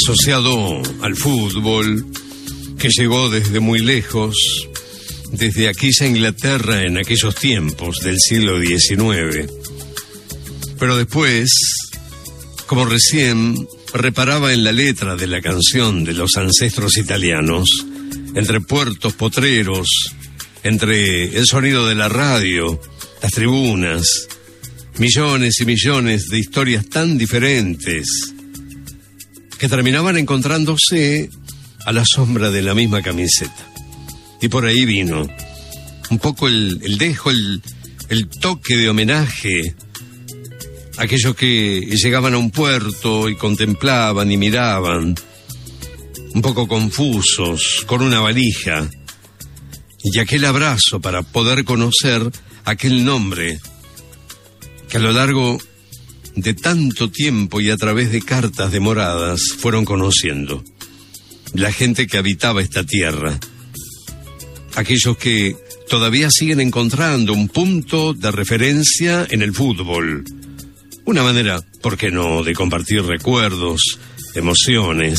asociado al fútbol, que llegó desde muy lejos, desde aquella Inglaterra en aquellos tiempos del siglo XIX. Pero después, como recién reparaba en la letra de la canción de los ancestros italianos, entre puertos potreros, entre el sonido de la radio, las tribunas, millones y millones de historias tan diferentes que terminaban encontrándose a la sombra de la misma camiseta. Y por ahí vino un poco el dejo, el toque de homenaje a aquellos que llegaban a un puerto y contemplaban y miraban, un poco confusos, con una valija, y aquel abrazo para poder conocer aquel nombre que a lo largo de tanto tiempo y a través de cartas demoradas fueron conociendo. La gente que habitaba esta tierra, aquellos que todavía siguen encontrando un punto de referencia en el fútbol, una manera, ¿por qué no?, de compartir recuerdos, emociones,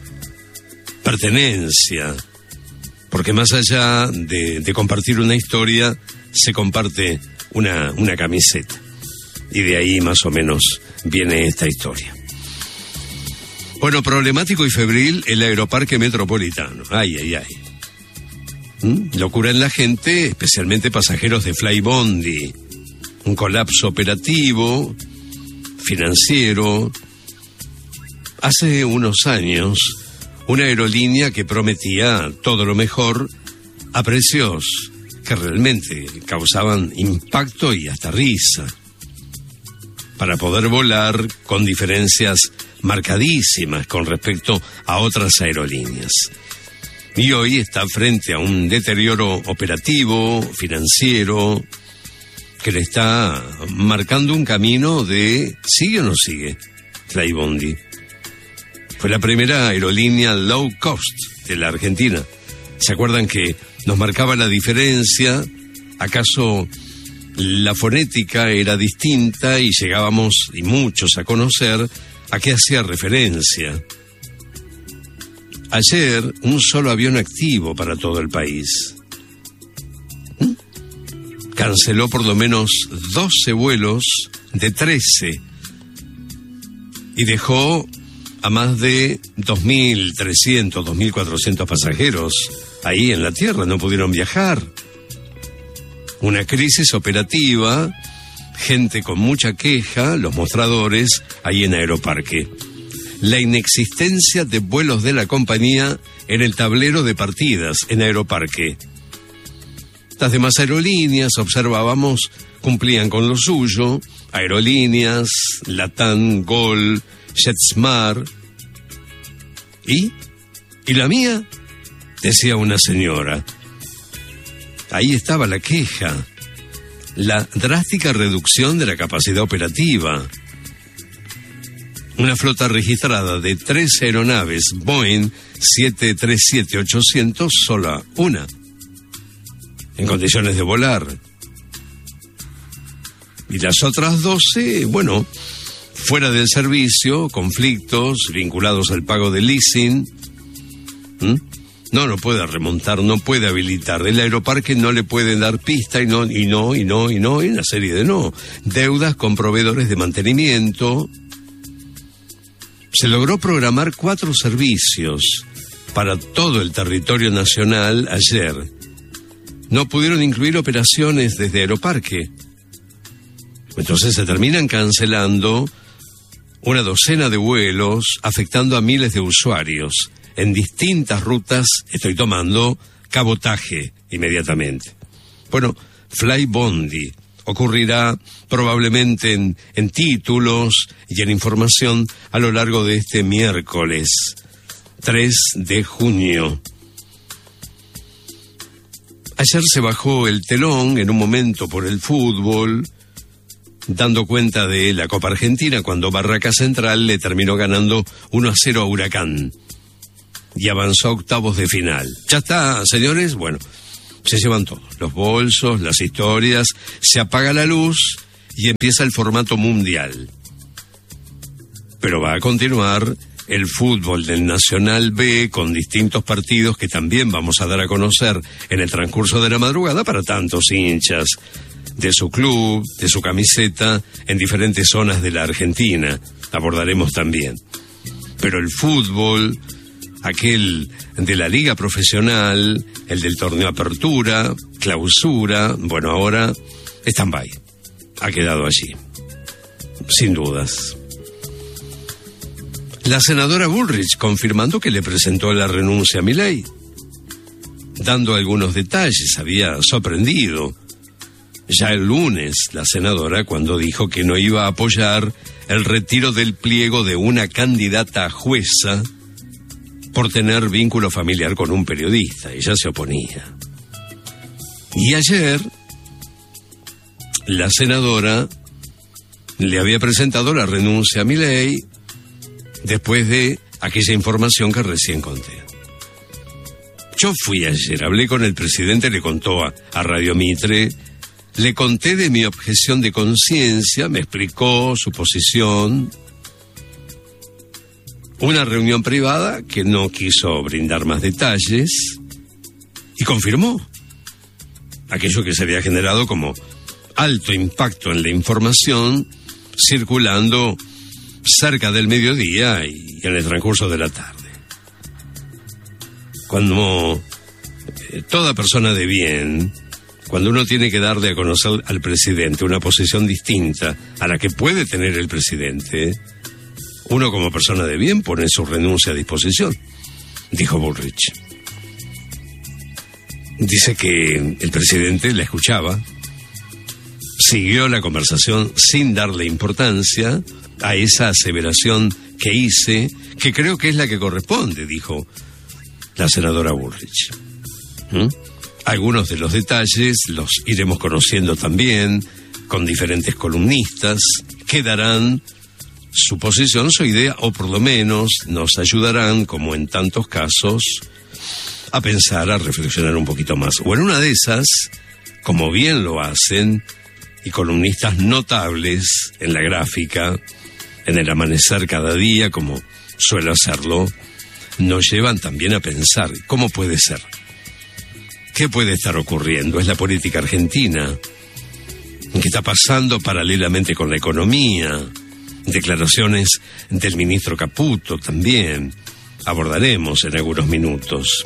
pertenencia, porque más allá de compartir una historia, se comparte una camiseta. Y de ahí más o menos viene esta historia. Bueno, problemático y febril el Aeroparque Metropolitano. Ay, ay, ay. Locura en la gente, especialmente pasajeros de Flybondi. Un colapso operativo, financiero. Hace unos años, una aerolínea que prometía todo lo mejor a precios que realmente causaban impacto y hasta risa, para poder volar con diferencias marcadísimas con respecto a otras aerolíneas. Y hoy está frente a un deterioro operativo, financiero, que le está marcando un camino de ¿sigue o no sigue Flybondi? Fue la primera aerolínea low cost de la Argentina. ¿Se acuerdan que nos marcaba la diferencia? ¿Acaso la fonética era distinta y llegábamos, y muchos, a conocer a qué hacía referencia? Ayer, un solo avión activo para todo el país. Canceló por lo menos 12 vuelos de 13 y dejó a más de 2.300, 2.400 pasajeros ahí en la tierra, no pudieron viajar. Una crisis operativa, gente con mucha queja, los mostradores ahí en Aeroparque. La inexistencia de vuelos de la compañía en el tablero de partidas en Aeroparque. Las demás aerolíneas, observábamos, cumplían con lo suyo. Aerolíneas, Latam, Gol, JetSmart. ¿Y la mía? Decía una señora. Ahí estaba la queja, la drástica reducción de la capacidad operativa. Una flota registrada de 13 aeronaves Boeing 737-800, sola una, en condiciones de volar. Y las otras 12, bueno, fuera del servicio, conflictos vinculados al pago de leasing. No puede remontar, no puede habilitar. El Aeroparque no le puede dar pista y una serie de no. Deudas con proveedores de mantenimiento. Se logró programar 4 servicios para todo el territorio nacional ayer. No pudieron incluir operaciones desde Aeroparque. Entonces se terminan cancelando una docena de vuelos, afectando a miles de usuarios. En distintas rutas estoy tomando cabotaje inmediatamente. Bueno, Flybondi ocurrirá probablemente en títulos y en información a lo largo de este miércoles 3 de junio. Ayer se bajó el telón en un momento por el fútbol, dando cuenta de la Copa Argentina, cuando Barraca Central le terminó ganando 1-0 a Huracán y avanzó a octavos de final. Ya está, señores, bueno, se llevan todo, los bolsos, las historias, se apaga la luz y empieza el formato mundial. pero va a continuar el fútbol del Nacional B con distintos partidos que también vamos a dar a conocer en el transcurso de la madrugada para tantos hinchas de su club, de su camiseta, en diferentes zonas de la Argentina. Abordaremos también. Pero el fútbol, aquel de la liga profesional, el del torneo Apertura, Clausura, bueno, ahora stand-by. Ha quedado allí, sin dudas. La senadora Bullrich confirmando que le presentó la renuncia a Milei, dando algunos detalles. Había sorprendido ya el lunes la senadora cuando dijo que no iba a apoyar el retiro del pliego de una candidata a jueza por tener vínculo familiar con un periodista. Ella se oponía. Y ayer la senadora le había presentado la renuncia a Milei después de aquella información que recién conté. Yo fui ayer, hablé con el presidente, le contó a Radio Mitre, le conté de mi objeción de conciencia, me explicó su posición. Una reunión privada que no quiso brindar más detalles y confirmó aquello que se había generado como alto impacto en la información circulando cerca del mediodía y en el transcurso de la tarde. Cuando toda persona de bien, cuando uno tiene que darle a conocer al presidente una posición distinta a la que puede tener el presidente, uno como persona de bien pone su renuncia a disposición, dijo Bullrich. Dice que el presidente la escuchaba, siguió la conversación sin darle importancia a esa aseveración que hice, que creo que es la que corresponde, dijo la senadora Bullrich. Algunos de los detalles los iremos conociendo también con diferentes columnistas que darán su posición, su idea, o por lo menos nos ayudarán, como en tantos casos, a pensar, a reflexionar un poquito más. O en una de esas, como bien lo hacen, y columnistas notables en la gráfica, en el Amanecer cada día, como suele hacerlo, nos llevan también a pensar, ¿cómo puede ser? ¿Qué puede estar ocurriendo? ¿Es la política argentina? ¿Qué está pasando paralelamente con la economía? Declaraciones del ministro Caputo también abordaremos en algunos minutos.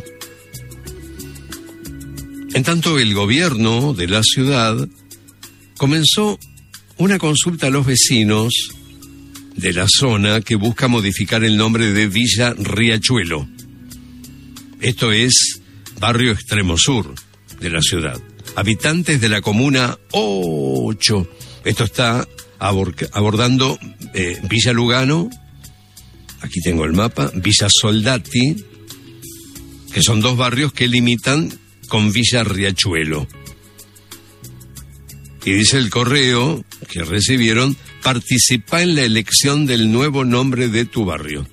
En tanto, el gobierno de la ciudad comenzó una consulta a los vecinos de la zona que busca modificar el nombre de Villa Riachuelo. Esto es barrio extremo sur de la ciudad. Habitantes de la comuna 8. Esto está abordando Villa Lugano, aquí tengo el mapa, Villa Soldati, que son dos barrios que limitan con Villa Riachuelo. Y dice el correo que recibieron: participa en la elección del nuevo nombre de tu barrio.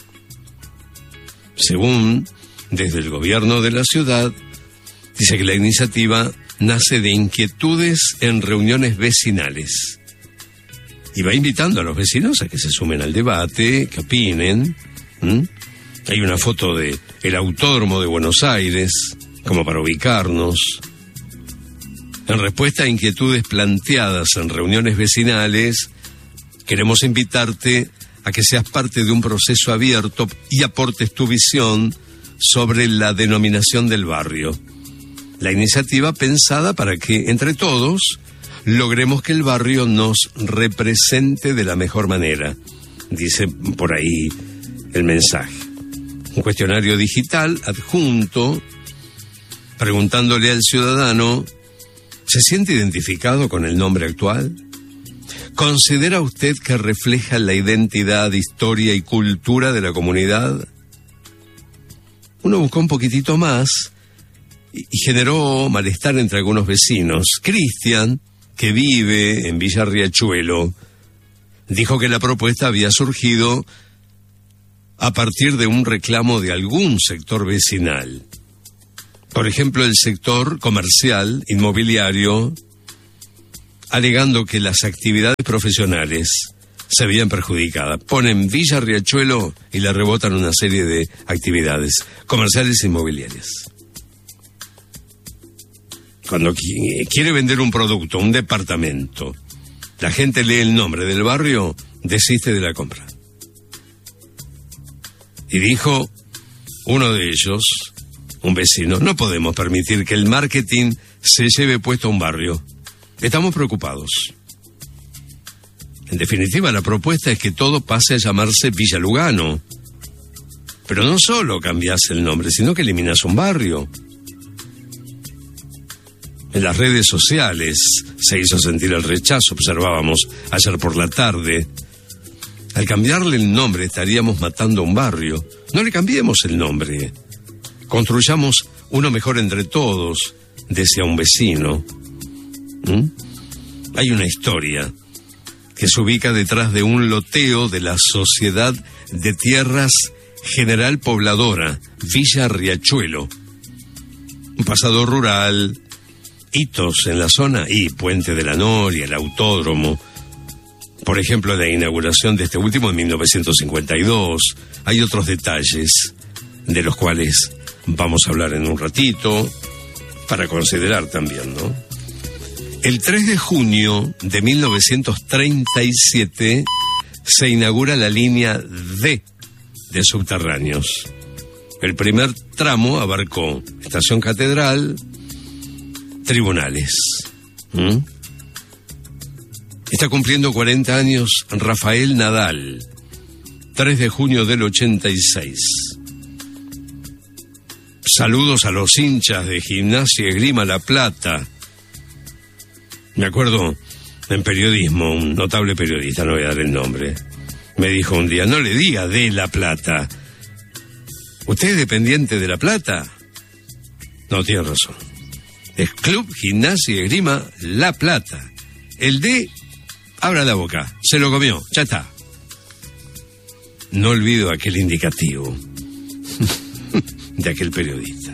Según desde el gobierno de la ciudad, dice que la iniciativa nace de inquietudes en reuniones vecinales. Y va invitando a los vecinos a que se sumen al debate, que opinen. Hay una foto de el Autódromo de Buenos Aires, como para ubicarnos. En respuesta a inquietudes planteadas en reuniones vecinales, queremos invitarte a que seas parte de un proceso abierto y aportes tu visión sobre la denominación del barrio. La iniciativa pensada para que, entre todos, logremos que el barrio nos represente de la mejor manera, dice por ahí el mensaje. Un cuestionario digital adjunto, preguntándole al ciudadano: ¿se siente identificado con el nombre actual? ¿Considera usted que refleja la identidad, historia y cultura de la comunidad? Uno buscó un poquitito más y generó malestar entre algunos vecinos. Cristian, que vive en Villa Riachuelo, dijo que la propuesta había surgido a partir de un reclamo de algún sector vecinal. Por ejemplo, el sector comercial, inmobiliario, alegando que las actividades profesionales se veían perjudicadas. Ponen Villa Riachuelo y le rebotan una serie de actividades comerciales e inmobiliarias. Cuando quiere vender un producto, un departamento, la gente lee el nombre del barrio, desiste de la compra. Y dijo uno de ellos, un vecino: no podemos permitir que el marketing se lleve puesto a un barrio. Estamos preocupados. En definitiva, la propuesta es que todo pase a llamarse Villa Lugano. Pero no solo cambias el nombre, sino que eliminas un barrio. En las redes sociales se hizo sentir el rechazo, observábamos ayer por la tarde. Al cambiarle el nombre estaríamos matando un barrio. No le cambiemos el nombre. Construyamos uno mejor entre todos, decía un vecino. Hay una historia que se ubica detrás de un loteo de la Sociedad de Tierras General Pobladora, Villa Riachuelo. Un pasado rural, hitos en la zona y Puente de la Noria, el autódromo. Por ejemplo, la inauguración de este último en 1952. Hay otros detalles de los cuales vamos a hablar en un ratito, para considerar también, ¿no? El 3 de junio de 1937 se inaugura la línea D de subterráneos. El primer tramo abarcó Estación Catedral, Tribunales. Está cumpliendo 40 años Rafael Nadal, 3 de junio del 86. Saludos a los hinchas de Gimnasia y Esgrima La Plata. Me acuerdo en periodismo, un notable periodista, no voy a dar el nombre, me dijo un día: no le diga de La Plata. ¿Usted es dependiente de La Plata? No, tiene razón. Es Club Gimnasia y Esgrima La Plata. El D, abra la boca, se lo comió, ya está. No olvido aquel indicativo de aquel periodista.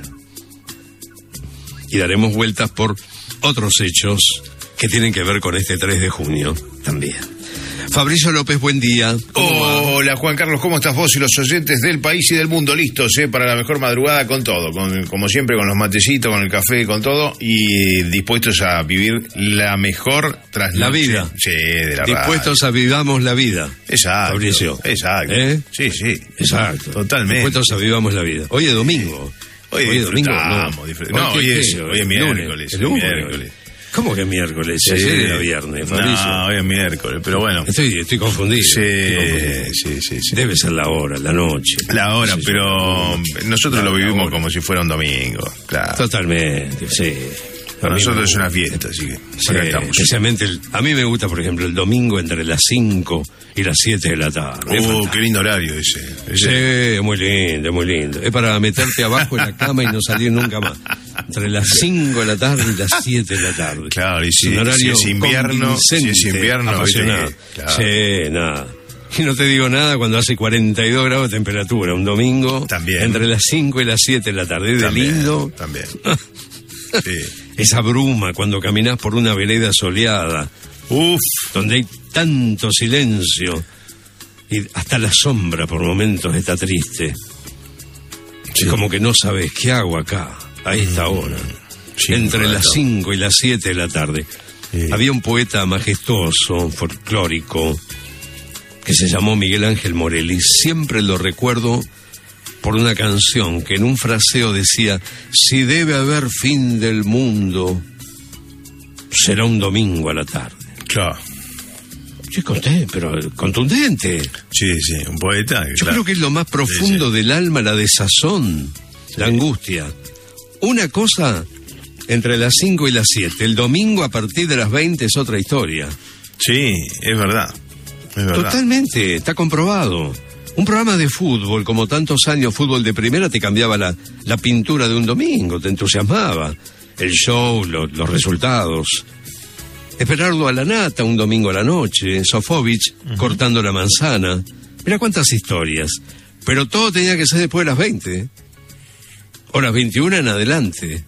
Y daremos vueltas por otros hechos que tienen que ver con este 3 de junio también. Fabricio López, buen día. Hola Juan Carlos, ¿cómo estás vos y los oyentes del país y del mundo? Listos, para la mejor madrugada con todo, como siempre, con los matecitos, con el café, con todo, y dispuestos a vivir la mejor trasnoche. La vida. Sí, de la dispuestos a vivamos la vida. Exacto. Fabricio. Exacto. Sí. Exacto. Totalmente. Dispuestos a vivamos la vida. Hoy es domingo. Hoy es domingo. No, hoy es miércoles. El miércoles. ¿Cómo que miércoles? Sí. Ayer era viernes, Fabricio. No, hoy es miércoles, pero bueno. Estoy confundido. Sí. Debe ser la hora, la noche. La hora, sí, pero nosotros lo vivimos como si fuera un domingo. Claro. Totalmente, sí. Para nosotros es una fiesta, así que acá estamos. Especialmente, a mí me gusta, por ejemplo, el domingo entre las 5 y las 7 de la tarde. Qué lindo horario ese. Sí, muy lindo, muy lindo. Es para meterte abajo en la cama y no salir nunca más. Entre las 5 de la tarde y las 7 de la tarde. Claro, y si, un horario si es invierno, apasionado. Claro. Sí, nada. Y no te digo nada cuando hace 42 grados de temperatura, un domingo, también. Entre las 5 y las 7 de la tarde. Es de lindo. También. Sí. Esa bruma cuando caminás por una vereda soleada. Donde hay tanto silencio. Y hasta la sombra por momentos está triste. Sí. Es como que no sabes qué hago acá, a esta hora. Sí, entre las 5 y las 7 de la tarde. Sí. Había un poeta majestuoso, folclórico, que se llamó Miguel Ángel Morelli. Siempre lo recuerdo por una canción que en un fraseo decía: si debe haber fin del mundo, será un domingo a la tarde. Claro. Sí, pero contundente. Sí, un poeta. Yo creo que es lo más profundo del alma, la desazón, la angustia. Una cosa entre las 5 y las 7. El domingo a partir de las 20 es otra historia. Sí, es verdad. Totalmente, está comprobado. Un programa de fútbol, como tantos años, fútbol de primera, te cambiaba la pintura de un domingo, te entusiasmaba. El show, los resultados. Esperarlo a la nata un domingo a la noche, Sofovich cortando la manzana. Mira cuántas historias. Pero todo tenía que ser después de las 20. O las 21 en adelante.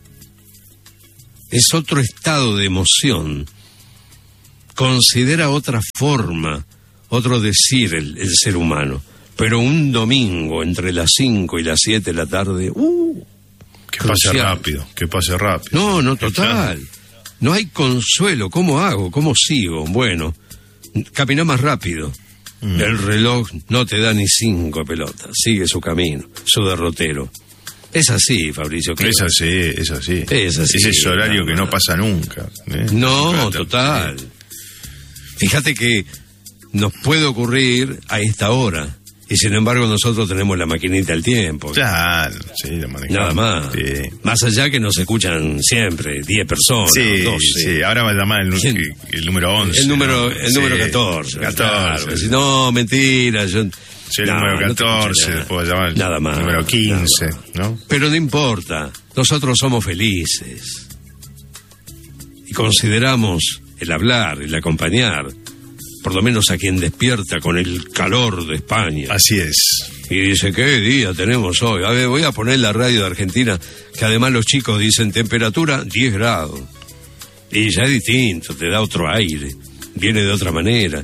Es otro estado de emoción. Considera otra forma, otro decir el ser humano. Pero un domingo entre las 5 y las 7 de la tarde, que pase rápido, que pase rápido. No, total. No hay consuelo. ¿Cómo hago? ¿Cómo sigo? Bueno, camina más rápido. El reloj no te da ni 5 pelotas. Sigue su camino, su derrotero. Es así, Fabricio. Es así. Ese horario que no pasa nunca. No, total. Fíjate que nos puede ocurrir a esta hora. Y sin embargo nosotros tenemos la maquinita del tiempo. Claro, sí, la manejamos. Nada más. Sí. Más allá que nos escuchan siempre 10 personas, sí, 12. Sí, ahora va a llamar el número 11. El número 14. 14. Claro, si no, mentira. Sí, el número 14, después va a llamar nada más, el número 15, ¿no? Pero no importa, nosotros somos felices. Y consideramos el hablar, el acompañar, por lo menos a quien despierta con el calor de España. Así es. Y dice, ¿qué día tenemos hoy? A ver, voy a poner la radio de Argentina, que además los chicos dicen temperatura 10 grados. Y ya es distinto, te da otro aire, viene de otra manera.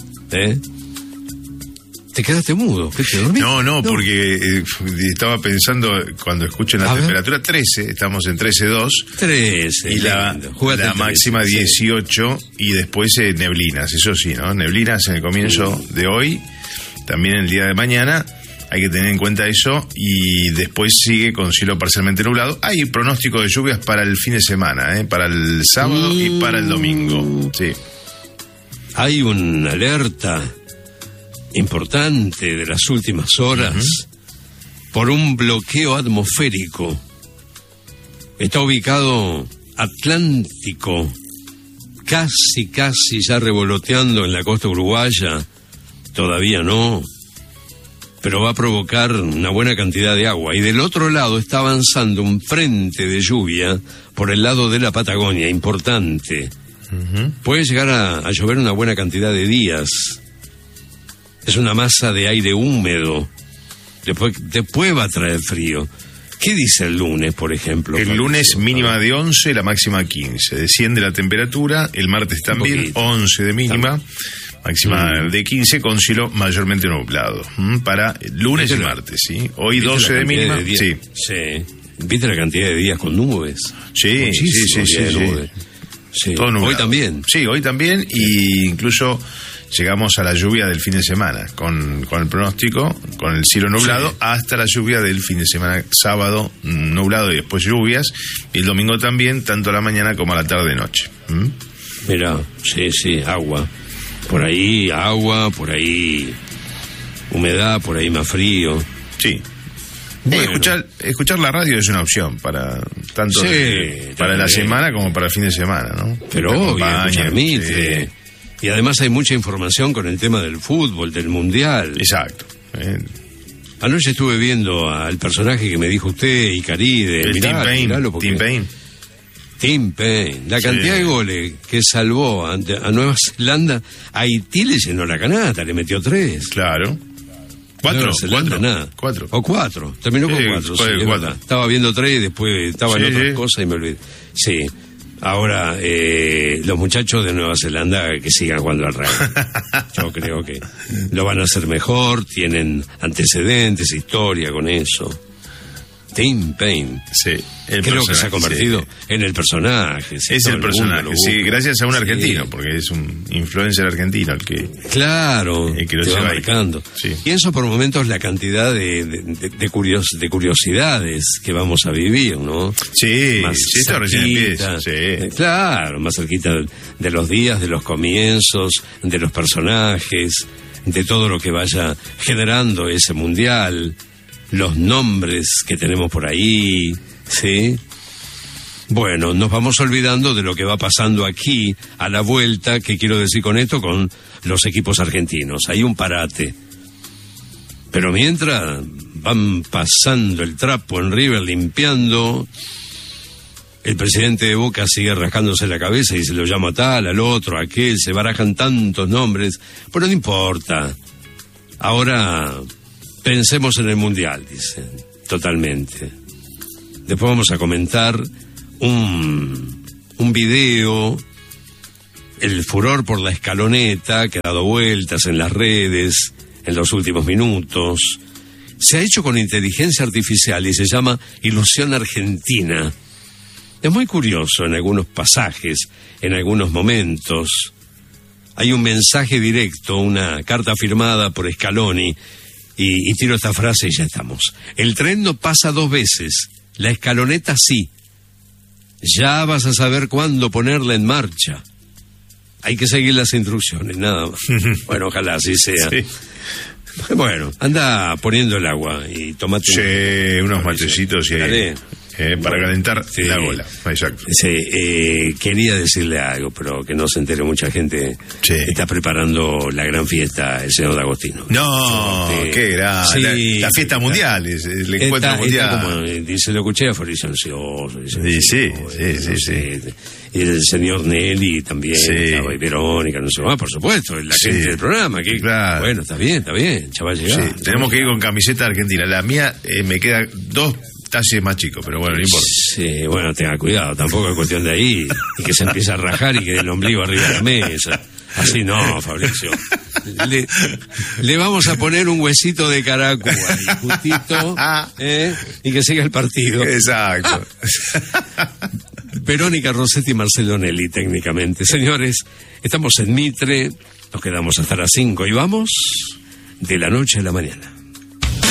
¿Te quedaste mudo? ¿Qué te dormiste? No, porque estaba pensando, cuando escuchen la temperatura, 13, estamos en 13.2. 13, y la máxima 18, y después neblinas, eso sí, ¿no? Neblinas en el comienzo de hoy, también el día de mañana, hay que tener en cuenta eso, y después sigue con cielo parcialmente nublado. Hay pronóstico de lluvias para el fin de semana, para el sábado y para el domingo, sí. Hay una alerta importante de las últimas horas por un bloqueo atmosférico. Está ubicado Atlántico, casi ya revoloteando en la costa uruguaya. Todavía no, pero va a provocar una buena cantidad de agua. Y del otro lado está avanzando un frente de lluvia por el lado de la Patagonia, importante. Puede llegar a llover una buena cantidad de días. Es una masa de aire húmedo. Después va a traer frío. ¿Qué dice el lunes, por ejemplo? El lunes mínima de 11, la máxima 15. Desciende la temperatura. El martes también 11 de mínima, máxima de 15, con cielo mayormente nublado. Para lunes y martes, ¿sí? Hoy 12 de mínima. Sí. ¿Viste la cantidad de días con nubes? Sí. Todo nublado. Hoy también. Sí, hoy también, y incluso llegamos a la lluvia del fin de semana, con el pronóstico, con el cielo nublado, hasta la lluvia del fin de semana, sábado nublado y después lluvias, y el domingo también, tanto a la mañana como a la tarde-noche. Mira, sí, agua. Por ahí agua, por ahí humedad, por ahí más frío. Sí. Bueno. Escuchar la radio es una opción para tanto para la semana como para el fin de semana, ¿no? Pero obvio, escuchar Mitre. Y además hay mucha información con el tema del fútbol, del mundial. Exacto. Anoche estuve viendo al personaje que me dijo usted, Icaride. El Tim Payne. Tim Payne. La cantidad de goles que salvó a Nueva Zelanda, Haití le llenó la canasta, le metió 3. Claro. 4. Nada. 4. O 4. Terminó con 4. Sí, es verdad. Estaba viendo 3 y después estaba en otras cosas y me olvidé. Sí. Ahora, los muchachos de Nueva Zelanda que sigan jugando al rugby. Yo creo que lo van a hacer mejor, tienen antecedentes, historia con eso. Tim Payne. Sí. Creo que se ha convertido en el personaje. Es el personaje, sí, gracias a un argentino, porque es un influencer argentino el que... Claro, el que lo te va marcando. Sí. Pienso por momentos la cantidad de curiosidades que vamos a vivir, ¿no? Sí, más esto recién empieza. Claro, más cerquita de los días, de los comienzos, de los personajes, de todo lo que vaya generando ese mundial, los nombres que tenemos por ahí, ¿sí? Bueno, nos vamos olvidando de lo que va pasando aquí a la vuelta, ¿qué quiero decir con esto? Con los equipos argentinos. Hay un parate. Pero mientras van pasando el trapo en River, limpiando, el presidente de Boca sigue rascándose la cabeza y se lo llama a tal, al otro, a aquel, se barajan tantos nombres, pero no importa. Ahora pensemos en el Mundial, dicen, totalmente. Después vamos a comentar un video el furor por la escaloneta que ha dado vueltas en las redes en los últimos minutos se ha hecho con inteligencia artificial y se llama Ilusión Argentina. Es muy curioso en algunos pasajes, en algunos momentos. Hay un mensaje directo, una carta firmada por Scaloni, y tiro esta frase y ya estamos. El tren no pasa 2 veces, la escaloneta sí. Ya vas a saber cuándo ponerla en marcha. Hay que seguir las instrucciones, nada más. Bueno, ojalá así sea. Sí. Bueno, anda poniendo el agua y tomate unos matecitos y para calentar la gola. Exacto. Sí, quería decirle algo, pero que no se entere mucha gente. Sí. Está preparando la gran fiesta el señor D'Agostino. No, qué gran. Sí, la fiesta mundial, el encuentro mundial. Está como, dice, lo escuché a Fabrizio Ansioso. Sí. Y el señor Nelly también, estaba, y Verónica, no sé más, por supuesto, la gente del programa. Que, claro. Bueno, está bien, ya va a llegar. Sí, tenemos que ir con camiseta argentina. La mía me queda 2 talles más chico, pero bueno, no importa. Sí, bueno, tenga cuidado, tampoco es cuestión de ahí, y que se empiece a rajar y que el ombligo arriba de la mesa. Así no, Fabricio. Le vamos a poner un huesito de caracú ahí, justito, y que siga el partido. Exacto. Verónica Rossetti y Marcelo Nelly, técnicamente. Señores, estamos en Mitre, nos quedamos hasta las 5 y vamos de la noche a la mañana.